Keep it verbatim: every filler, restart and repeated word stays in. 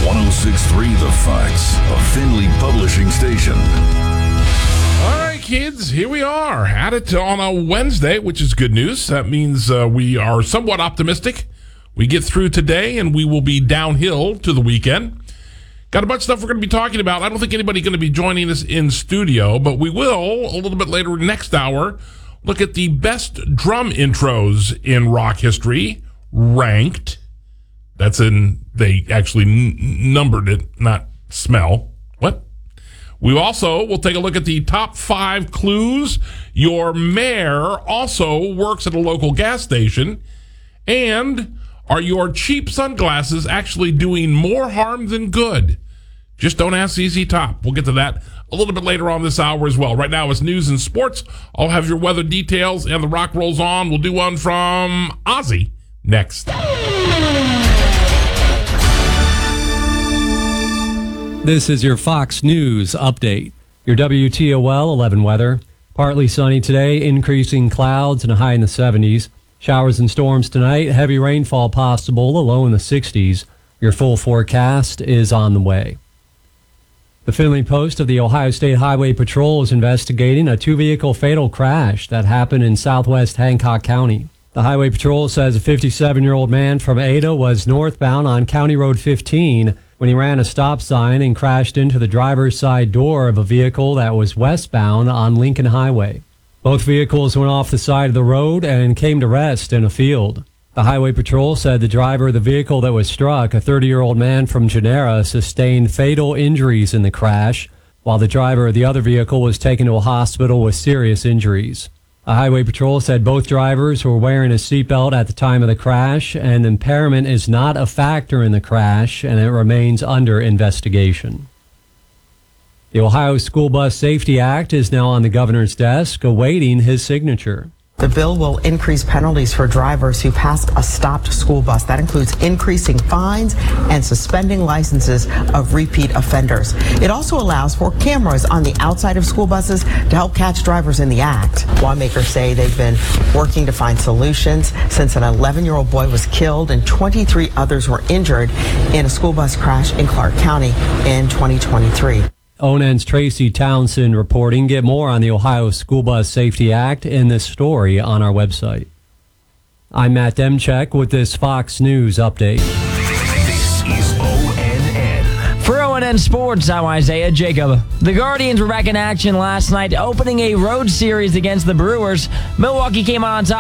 one oh six point three The Fox, a Findlay publishing station. All right, kids, here we are at it on a Wednesday, which is good news. That means uh, we are somewhat optimistic. We get through today, and we will be downhill to the weekend. Got a bunch of stuff we're going to be talking about. I don't think anybody's going to be joining us in studio, but we will, a little bit later next hour, look at the best drum intros in rock history, ranked. That's in, they actually n- numbered it, not smell. What? We also will take a look at the top five clues your mayor also works at a local gas station. And are your cheap sunglasses actually doing more harm than good? Just don't ask Z Z Top. We'll get to that a little bit later on this hour as well. Right now it's news and sports. I'll have your weather details and the rock rolls on. We'll do one from Ozzy next. This is your Fox News update. Your W T O L eleven weather. Partly sunny today, increasing clouds and a high in the seventies. Showers and storms tonight, heavy rainfall possible, a low in the sixties. Your full forecast is on the way. The Findlay Post of the Ohio State Highway Patrol is investigating a two-vehicle fatal crash that happened in southwest Hancock County. The Highway Patrol says a fifty-seven-year-old man from Ada was northbound on County Road fifteen when he ran a stop sign and crashed into the driver's side door of a vehicle that was westbound on Lincoln Highway. Both vehicles went off the side of the road and came to rest in a field. The Highway Patrol said the driver of the vehicle that was struck, a thirty-year-old man from Genera, sustained fatal injuries in the crash, while the driver of the other vehicle was taken to a hospital with serious injuries. The Highway Patrol said both drivers were wearing a seatbelt at the time of the crash, and impairment is not a factor in the crash, and it remains under investigation. The Ohio School Bus Safety Act is now on the governor's desk, awaiting his signature. The bill will increase penalties for drivers who pass a stopped school bus. That includes increasing fines and suspending licenses of repeat offenders. It also allows for cameras on the outside of school buses to help catch drivers in the act. Lawmakers say they've been working to find solutions since an eleven-year-old boy was killed and twenty-three others were injured in a school bus crash in Clark County in twenty twenty-three. O N N's Tracy Townsend reporting. Get more on the Ohio School Bus Safety Act in this story on our website. I'm Matt Demchek with this Fox News update. This is O N N. For O N N Sports, I'm Isaiah Jacob. The Guardians were back in action last night, opening a road series against the Brewers. Milwaukee came on top.